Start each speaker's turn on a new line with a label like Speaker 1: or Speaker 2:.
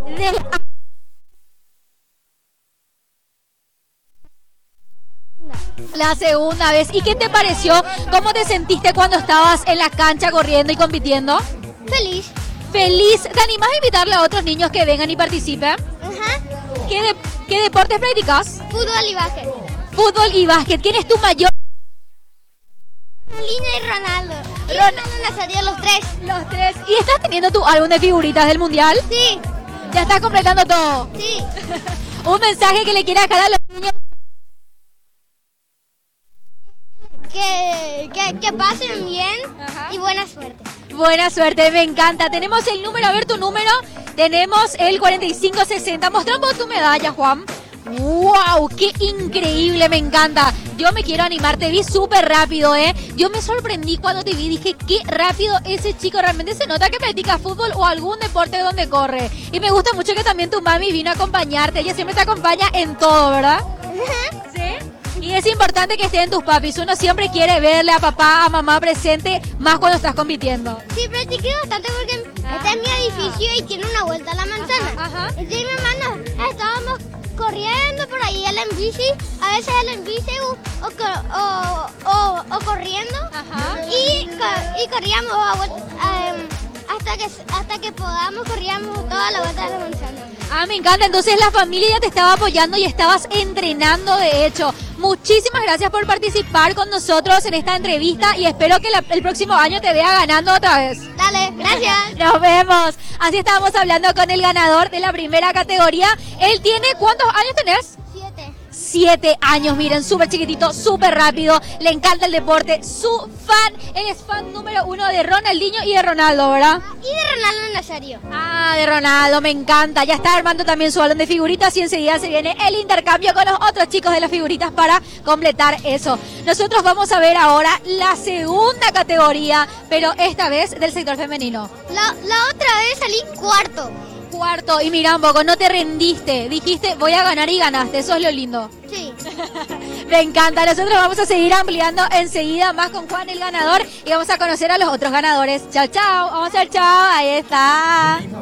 Speaker 1: De- La segunda vez. ¿Y qué te pareció? ¿Cómo te sentiste cuando estabas en la cancha corriendo y compitiendo?
Speaker 2: Feliz.
Speaker 1: Feliz. ¿Te animás a invitarle a otros niños que vengan y participen?
Speaker 2: Ajá.
Speaker 1: ¿Qué deportes practicas?
Speaker 2: Fútbol y básquet.
Speaker 1: Fútbol y básquet. ¿Quién es tu mayor?
Speaker 2: Lina y Ronaldo. Y
Speaker 1: Ron-
Speaker 2: Ronaldo Nazario, los tres.
Speaker 1: Los tres. ¿Y estás teniendo tu álbum de figuritas del mundial?
Speaker 2: Sí,
Speaker 1: Ya estás completando todo.
Speaker 2: sí.
Speaker 1: Un mensaje que le quieras dejar a los niños.
Speaker 2: Que pasen bien
Speaker 1: Ajá.
Speaker 2: y buena suerte.
Speaker 1: Buena suerte, me encanta. Tenemos el número, a ver tu número. Tenemos el 4560. Mostramos tu medalla, Juan. ¡Wow! ¡Qué increíble! Me encanta. Yo me quiero animar. Te vi súper rápido, ¿eh? Yo me sorprendí cuando te vi. Dije, qué rápido ese chico. Realmente se nota que practica fútbol o algún deporte donde corre. Y me gusta mucho que también tu mami vino a acompañarte. Ella siempre te acompaña en todo, ¿verdad? ¿Sí? Y es importante que estén tus papis. Uno siempre quiere verle a papá, a mamá presente, más cuando estás compitiendo.
Speaker 2: Sí, practiqué bastante porque este es mi edificio y tiene una vuelta a la manzana.
Speaker 1: Ajá.
Speaker 2: Entonces mi hermano estábamos corriendo por ahí él en bici, a veces él en bici o corriendo.
Speaker 1: Ajá.
Speaker 2: Y corríamos hasta que podamos, corríamos toda la vuelta de la manzana.
Speaker 1: Ah, me encanta. Entonces la familia ya te estaba apoyando y estabas entrenando, de hecho. Muchísimas gracias por participar con nosotros en esta entrevista y espero que el próximo año te vea ganando otra vez.
Speaker 2: Dale, gracias.
Speaker 1: Nos vemos. Así estábamos hablando con el ganador de la primera categoría. Él tiene, ¿cuántos años tenés? 7 años, miren, súper chiquitito, súper rápido, le encanta el deporte, su fan, él es fan número 1 de Ronaldinho y de Ronaldo, ¿verdad?
Speaker 2: Y de Ronaldo Nazario.
Speaker 1: Ah, de Ronaldo, me encanta, ya está armando también su álbum de figuritas y enseguida se viene el intercambio con los otros chicos de las figuritas para completar eso. Nosotros vamos a ver ahora la segunda categoría, pero esta vez del sector femenino.
Speaker 2: La otra vez salí cuarto.
Speaker 1: Cuarto, y mira un poco, no te rendiste, dijiste voy a ganar y ganaste, eso es lo lindo.
Speaker 2: Sí.
Speaker 1: Me encanta, nosotros vamos a seguir ampliando enseguida más con Juan el ganador y vamos a conocer a los otros ganadores. Chao, chao, vamos al chao, ahí está.